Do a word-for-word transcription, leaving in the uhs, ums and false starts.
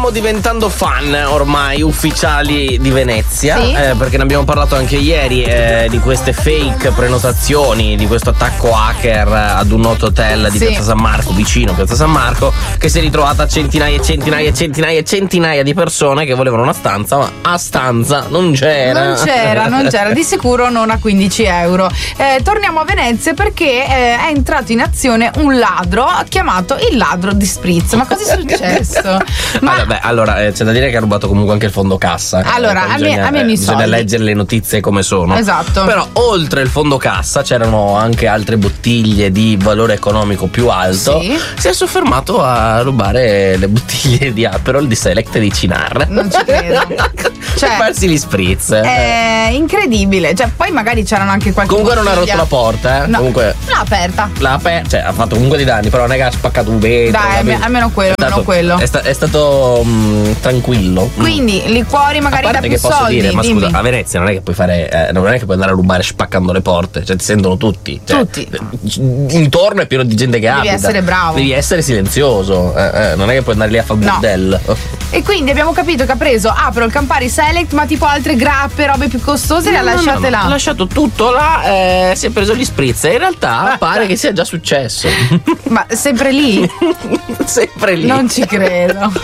stiamo diventando fan ormai ufficiali di Venezia, sì. eh, perché ne abbiamo parlato anche ieri eh, di queste fake prenotazioni, di questo attacco hacker ad un noto hotel di sì. Piazza San Marco, vicino a Piazza San Marco, che si è ritrovata centinaia e centinaia e centinaia e centinaia di persone che volevano una stanza, ma a stanza non c'era. Non c'era, non c'era, di sicuro non a quindici euro. Eh, torniamo a Venezia perché eh, è entrato in azione un ladro chiamato il ladro di Spritz. Ma cosa è successo? Ma ah, vabbè, allora eh, c'è da dire che ha rubato comunque anche il fondo cassa. Allora, eh, a bisogna, me, a me mi eh, bisogna soldi. leggere le notizie come sono. Esatto. Però oltre il fondo cassa c'erano anche altre bottiglie di valore economico più alto. Sì. Si è soffermato a rubare le bottiglie di Aperol, di Select e di Cinar. Non ci credo. Cioè, per farsi gli spritz. È incredibile. Cioè, poi magari c'erano anche qualche Comunque non ha bottiglia. rotto la porta, eh. No, Comunque l'ha aperta. l'ha aperta, cioè ha fatto comunque dei danni, però non è che ha spaccato un vetro. Dai, capito? almeno quello, È stato, almeno quello. È, sta- è stato mh, tranquillo. Quindi liquori magari a da parte più che posso soldi. dire, ma dimmi. scusa, a Venezia non è che puoi fare, eh, non è che puoi andare a rubare spaccando le porte, cioè ti sentono tutti. Cioè, Tutti. Intorno è pieno di gente che Devi abita. essere bravo. Devi essere silenzioso. eh, eh, non è che puoi andare lì a fare No. bordello. E quindi abbiamo capito che ha preso Aperol, Campari, Select, ma tipo altre grappe, robe più costose, le ha No, no, lasciate no, là. Ha lasciato tutto là, eh, si è preso gli spritz e in realtà pare che sia già successo. Ma sempre lì? Sempre lì. Non ci credo.